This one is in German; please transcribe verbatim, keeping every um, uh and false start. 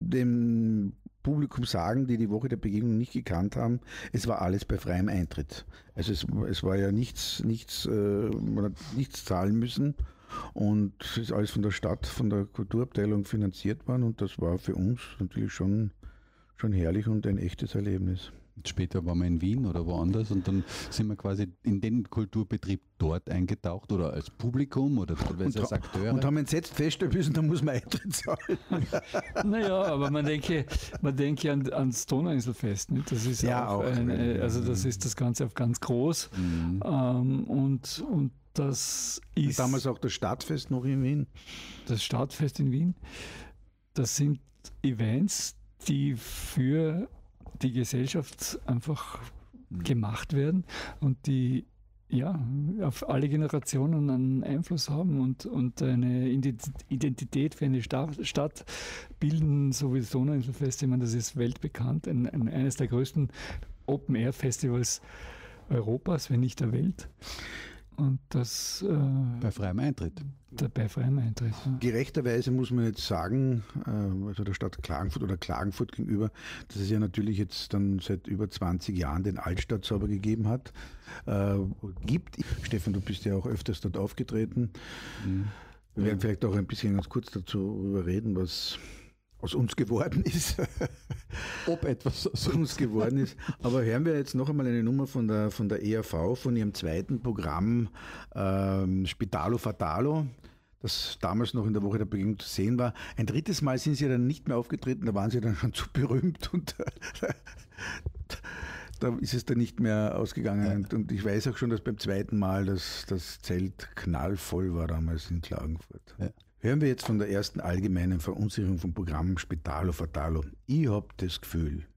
dem Publikum sagen, die die Woche der Begegnung nicht gekannt haben, es war alles bei freiem Eintritt. Also es, es war ja nichts, nichts, äh, man hat nichts zahlen müssen und es ist alles von der Stadt, von der Kulturabteilung finanziert worden und das war für uns natürlich schon, schon herrlich und ein echtes Erlebnis. Später waren wir in Wien oder woanders und dann sind wir quasi in den Kulturbetrieb dort eingetaucht oder als Publikum oder teilweise als Akteure. Und haben entsetzt feststellen müssen, da muss man Eintritt zahlen. Naja, aber man denke, man denke an, ans Donauinselfest. Nicht? Das ist ja auch, auch eine, also das ist das Ganze auf ganz groß. Mhm. Ähm, und, und das ist... Damals auch das Stadtfest noch in Wien. Das Stadtfest in Wien. Das sind Events, die für die Gesellschaft einfach mhm. gemacht werden und die ja auf alle Generationen einen Einfluss haben und, und eine Identität für eine Stadt bilden, so wie das Donauinselfest. Ich meine, das ist weltbekannt, ein, ein, eines der größten Open-Air-Festivals Europas, wenn nicht der Welt. Und das äh, bei freiem Eintritt. Der, bei freiem Eintritt. Ja. Gerechterweise muss man jetzt sagen, äh, also der Stadt Klagenfurt oder Klagenfurt gegenüber, dass es ja natürlich jetzt dann seit über zwanzig Jahren den Altstadtzauber gegeben hat, äh, gibt. Stefan, du bist ja auch öfters dort aufgetreten. Mhm. Wir werden vielleicht auch ein bisschen ganz kurz dazu reden, was aus uns geworden ist. Ob etwas aus uns geworden ist. Aber hören wir jetzt noch einmal eine Nummer von der, von der E R V, von ihrem zweiten Programm ähm, Spitalo Fatalo, das damals noch in der Woche der Begegnung zu sehen war. Ein drittes Mal sind sie dann nicht mehr aufgetreten, da waren sie dann schon zu berühmt und da ist es dann nicht mehr ausgegangen. Ja. Und ich weiß auch schon, dass beim zweiten Mal das, das Zelt knallvoll war damals in Klagenfurt. Ja. Hören wir jetzt von der ersten allgemeinen Verunsicherung vom Programm Spitalo Fatalo. Ich hab das Gefühl,